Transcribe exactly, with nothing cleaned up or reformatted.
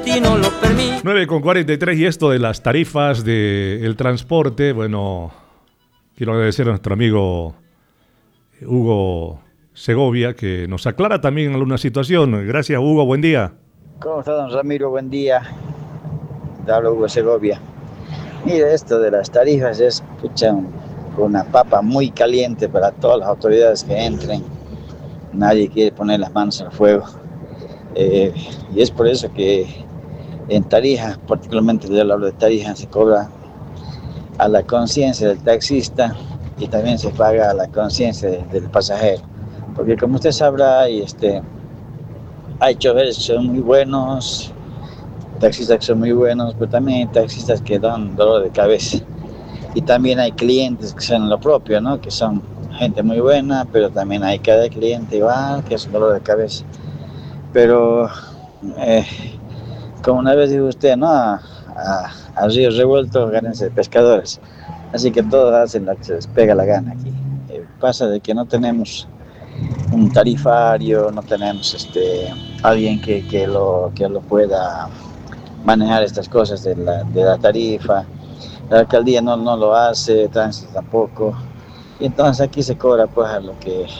no lo permite. nueve con cuarenta y tres y esto de las tarifas del transporte, bueno, quiero agradecer a nuestro amigo Hugo Segovia que nos aclara también alguna situación. Gracias, Hugo, buen día. ¿Cómo está, don Ramiro? Buen día. Te hablo Hugo Segovia. Mire, esto de las tarifas es pucha, una papa muy caliente para todas las autoridades que entren. Nadie quiere poner las manos al fuego. Eh, y es por eso que en Tarija, particularmente yo hablo de Tarija, se cobra a la conciencia del taxista y también se paga a la conciencia de, del pasajero. Porque como usted sabrá, hay, este, hay choferes que son muy buenos, taxistas que son muy buenos, pero también hay taxistas que dan dolor de cabeza. Y también hay clientes que son lo propio, ¿no? Que son gente muy buena, pero también hay cada cliente igual que es un dolor de cabeza. Pero, eh, como una vez dijo usted, ¿no? A, a, a río revuelto, gánense pescadores. Así que todos hacen lo que se les pega la gana aquí. Eh, pasa de que no tenemos un tarifario, no tenemos este alguien que, que, lo, que lo pueda manejar estas cosas de la, de la tarifa. La alcaldía no, no lo hace, tránsito tampoco. Y entonces aquí se cobra pues a lo que